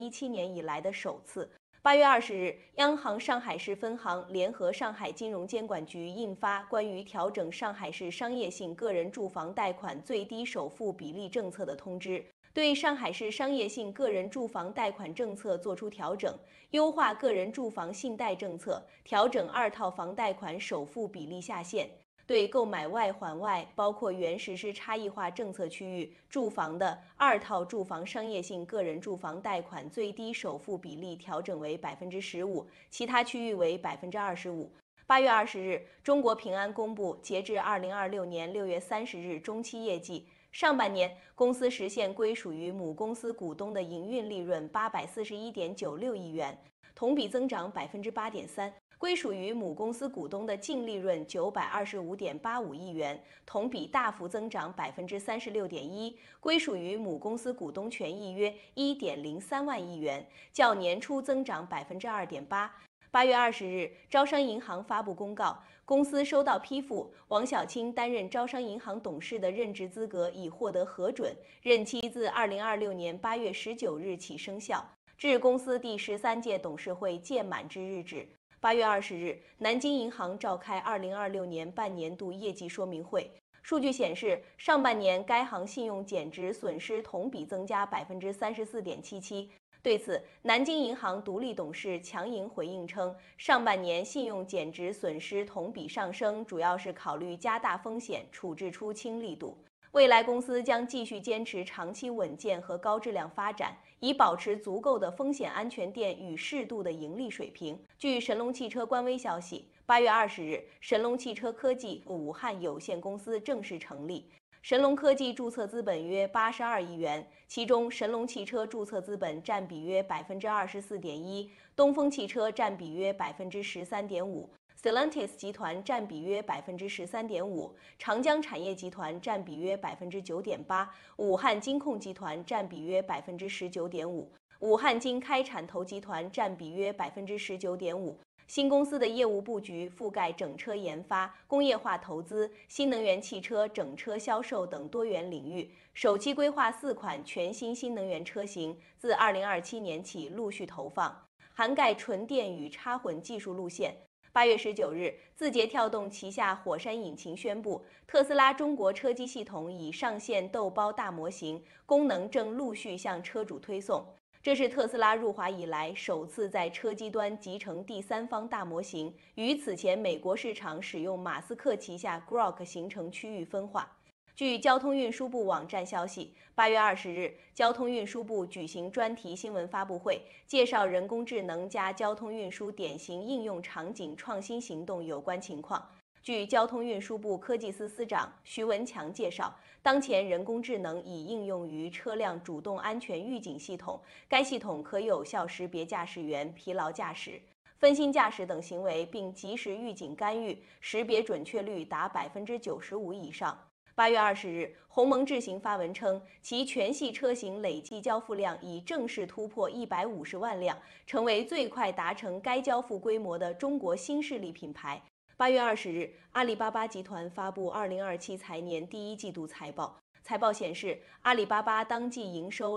2017年以来的首次。8月20日，央行上海市分行联合上海金融监管局印发关于调整上海市商业性个人住房贷款最低首付比例政策的通知，对上海市商业性个人住房贷款政策作出调整，优化个人住房信贷政策，调整2套房贷款首付比例下限。对购买外环外，包括原实施差异化政策区域住房的2套住房商业性个人住房贷款最低首付比例调整为15%，其他区域为25%。8月20日，中国平安公布截至2026年6月30日中期业绩，上半年公司实现归属于母公司股东的营运利润841.96亿元，同比增长8.3%。归属于母公司股东的净利润925.85亿元，同比大幅增长36.1%，归属于母公司股东权益约1.03万亿元，较年初增长2.8%。8月20日，招商银行发布公告，公司收到批复，王晓清担任招商银行董事的任职资格已获得核准，任期自2026年8月19日起生效，至公司第13届董事会届满之日止。8月20日，南京银行召开2026年半年度业绩说明会。数据显示，上半年该行信用减值损失同比增加34.77%。对此，南京银行独立董事强莹回应称，上半年信用减值损失同比上升，主要是考虑加大风险处置出清力度。未来公司将继续坚持长期稳健和高质量发展，以保持足够的风险安全垫与适度的盈利水平。据神龙汽车官微消息，8月20日，神龙汽车科技武汉有限公司正式成立。神龙科技注册资本约82亿元，其中神龙汽车注册资本占比约24.1%，东风汽车占比约13.5%。Stellantis 集团占比约13.5%，长江产业集团占比约9.8%，武汉金控集团占比约19.5%，武汉金开产投集团占比约19.5%。新公司的业务布局覆盖整车研发、工业化投资、新能源汽车整车销售等多元领域，首期规划4款全新新能源车型，自2027年起陆续投放，涵盖纯电与插混技术路线。8月19日，字节跳动旗下火山引擎宣布，特斯拉中国车机系统已上线豆包大模型，功能正陆续向车主推送。这是特斯拉入华以来首次在车机端集成第三方大模型，与此前美国市场使用马斯克旗下 Grok 形成区域分化。据交通运输部网站消息，8月20日，交通运输部举行专题新闻发布会，介绍人工智能加交通运输典型应用场景创新行动有关情况。据交通运输部科技司司长徐文强介绍，当前人工智能已应用于车辆主动安全预警系统，该系统可有效识别驾驶员疲劳驾驶、分心驾驶等行为，并及时预警干预，识别准确率达95%以上。8月20日，鸿蒙智行发文称，其全系车型累计交付量已正式突破150万辆，成为最快达成该交付规模的中国新势力品牌。8月20日，阿里巴巴集团发布2027财年第一季度财报。财报显示，阿里巴巴当季营收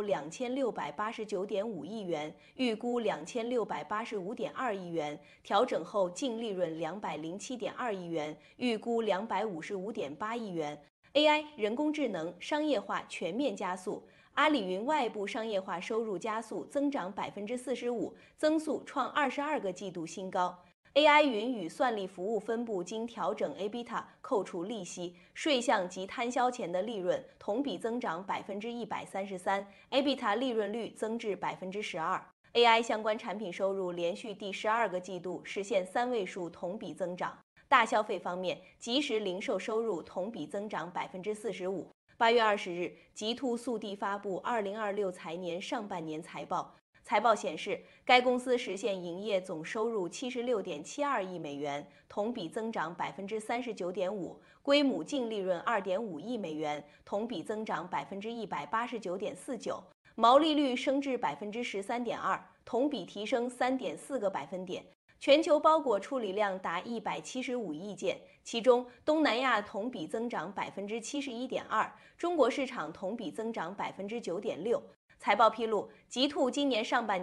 2689.5亿元，预估2685.2亿元，调整后净利润207.2亿元，预估255.8亿元。AI 人工智能商业化全面加速，阿里云外部商业化收入加速，增长45%，增速创22个季度新高。AI 云与算力服务分部经调整 EBITDA 扣除利息、税项及摊销前的利润同比增长133%，EBITDA 利润率增至12%。AI 相关产品收入连续第12个季度实现3位数同比增长。大消费方面，即时零售收入同比增长45%。8月20日，极兔速递发布2026财年上半年财报。财报显示，该公司实现营业总收入76.72亿美元，同比增长39.5%，归母净利润2.5亿美元，同比增长189.49%，毛利率升至13.2%，同比提升3.4个百分点。全球包裹处理量达175亿件，其中东南亚同比增长71.2%，中国市场同比增长9.6%。 财报披露，极兔今年上半年